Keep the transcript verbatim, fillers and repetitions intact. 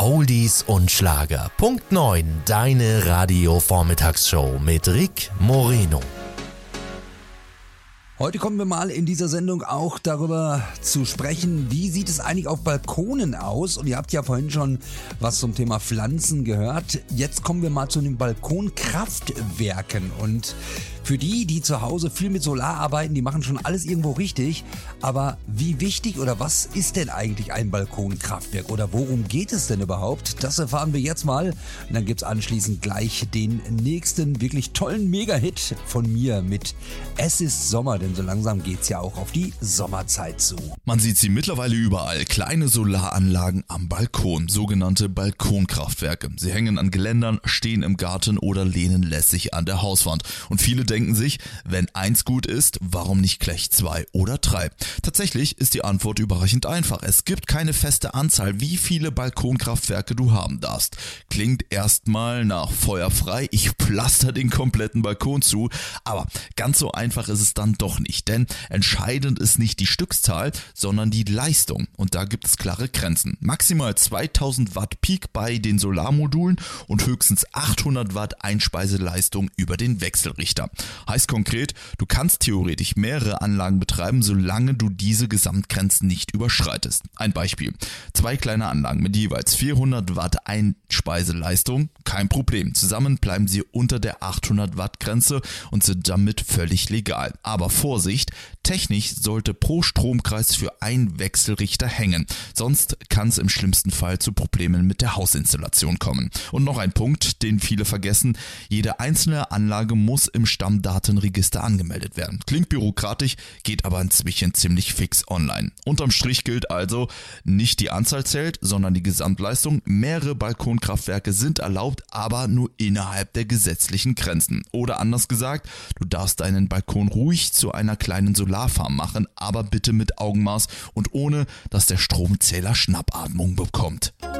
Oldies und Schlager. Punkt neun, deine Radio-Vormittagsshow mit Rick Moreno. Heute kommen wir mal in dieser Sendung auch darüber zu sprechen, wie sieht es eigentlich auf Balkonen aus? Und ihr habt ja vorhin schon was zum Thema Pflanzen gehört. Jetzt kommen wir mal zu den Balkonkraftwerken. Und für die, die zu Hause viel mit Solar arbeiten, die machen schon alles irgendwo richtig. Aber wie wichtig oder was ist denn eigentlich ein Balkonkraftwerk? Oder worum geht es denn überhaupt? Das erfahren wir jetzt mal. Und dann gibt's anschließend gleich den nächsten wirklich tollen Mega-Hit von mir mit Es ist Sommer. Denn so langsam geht's ja auch auf die Sommerzeit zu. Man sieht sie mittlerweile überall. Kleine Solaranlagen am Balkon, sogenannte Balkonkraftwerke. Sie hängen an Geländern, stehen im Garten oder lehnen lässig an der Hauswand. Und viele denken sich, wenn eins gut ist, warum nicht gleich zwei oder drei? Tatsächlich ist die Antwort überraschend einfach. Es gibt keine feste Anzahl, wie viele Balkonkraftwerke du haben darfst. Klingt erstmal nach feuerfrei, ich pflaster den kompletten Balkon zu, aber ganz so einfach ist es dann doch nicht, denn entscheidend ist nicht die Stückzahl, sondern die Leistung und da gibt es klare Grenzen. Maximal zweitausend Watt Peak bei den Solarmodulen und höchstens achthundert Watt Einspeiseleistung über den Wechselrichter. Heißt konkret, du kannst theoretisch mehrere Anlagen betreiben, solange du diese Gesamtgrenzen nicht überschreitest. Ein Beispiel, zwei kleine Anlagen mit jeweils vierhundert Watt Einspeiseleistung, kein Problem. Zusammen bleiben sie unter der achthundert Watt Grenze und sind damit völlig legal. Aber Vorsicht, technisch sollte pro Stromkreis für ein Wechselrichter hängen, sonst kann es im schlimmsten Fall zu Problemen mit der Hausinstallation kommen. Und noch ein Punkt, den viele vergessen, jede einzelne Anlage muss im Stammdatenregister angemeldet werden. Klingt bürokratisch, geht aber inzwischen ziemlich fix online. Unterm Strich gilt also, nicht die Anzahl zählt, sondern die Gesamtleistung. Mehrere Balkonkraftwerke sind erlaubt, aber nur innerhalb der gesetzlichen Grenzen. Oder anders gesagt, du darfst deinen Balkon ruhig zu einer kleinen Solarfarm machen, aber bitte mit Augenmaß und ohne, dass der Stromzähler Schnappatmung bekommt.